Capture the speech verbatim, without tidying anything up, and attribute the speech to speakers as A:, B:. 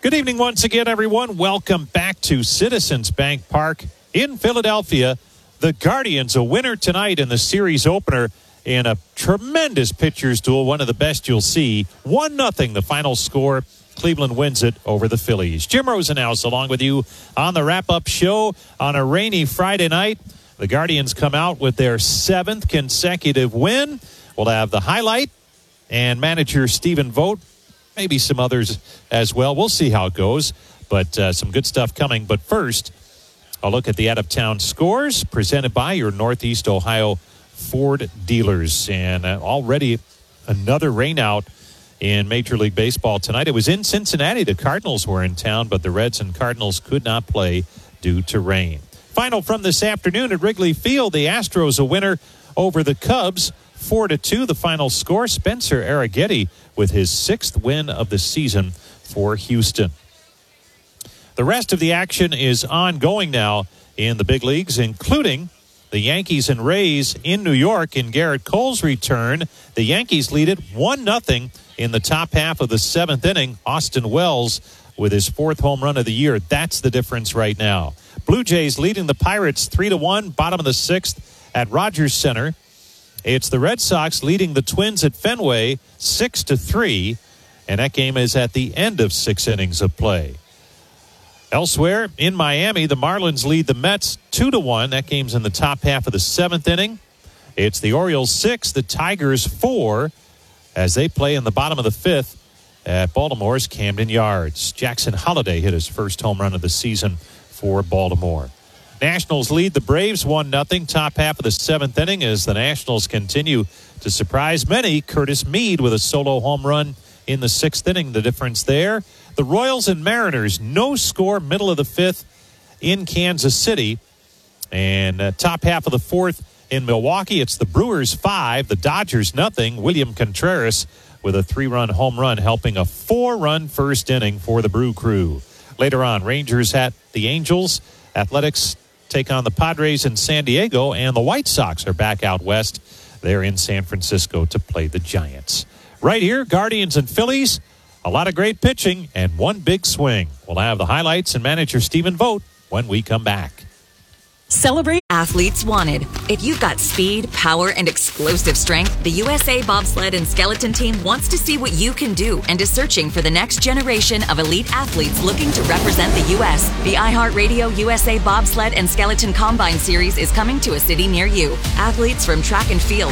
A: Good evening once again, everyone. Welcome back to Citizens Bank Park in Philadelphia. The Guardians, a winner tonight in the series opener in a tremendous pitcher's duel, one of the best you'll see. one nothing the final score. Cleveland wins it over the Phillies. Jim Rosenhaus along with you on the wrap-up show on a rainy Friday night. The Guardians come out with their seventh consecutive win. We'll have the highlight and manager Stephen Vogt. Maybe some others as well. We'll see how it goes, but uh, some good stuff coming. But first, a look at the out-of-town scores presented by your Northeast Ohio Ford dealers. And uh, already another rainout in Major League Baseball tonight. It was in Cincinnati. The Cardinals were in town, but the Reds and Cardinals could not play due to rain. Final from this afternoon at Wrigley Field. The Astros a winner over the Cubs. Four to two, the final score. Spencer Arrighetti with his sixth win of the season for Houston. The rest of the action is ongoing now in the big leagues, including the Yankees and Rays in New York. In Garrett Cole's return, the Yankees lead it one nothing in the top half of the seventh inning. Austin Wells with his fourth home run of the year. That's the difference right now. Blue Jays leading the Pirates three to one, bottom of the sixth at Rogers Center. It's the Red Sox leading the Twins at Fenway six to three, and that game is at the end of six innings of play. Elsewhere in Miami, the Marlins lead the Mets two to one. That game's in the top half of the seventh inning. It's the Orioles six, the Tigers four, as they play in the bottom of the fifth at Baltimore's Camden Yards. Jackson Holliday hit his first home run of the season for Baltimore. Nationals lead the Braves one nothing, top half of the seventh inning as the Nationals continue to surprise many. Curtis Mead with a solo home run in the sixth inning, the difference there. The Royals and Mariners, no score, middle of the fifth in Kansas City. And uh, top half of the fourth in Milwaukee, it's the Brewers five, the Dodgers nothing. William Contreras with a three-run home run helping a four-run first inning for the Brew Crew. Later on, Rangers at the Angels. Athletics take on the Padres in San Diego, and the White Sox are back out west. They're in San Francisco to play the Giants. Right here, Guardians and Phillies, a lot of great pitching and one big swing. We'll have the highlights and manager Stephen Vogt when we come back.
B: Celebrate Athletes Wanted. If you've got speed, power, and explosive strength, the U S A Bobsled and Skeleton Team wants to see what you can do and is searching for the next generation of elite athletes looking to represent the U S The iHeartRadio U S A Bobsled and Skeleton Combine Series is coming to a city near you. Athletes from track and field,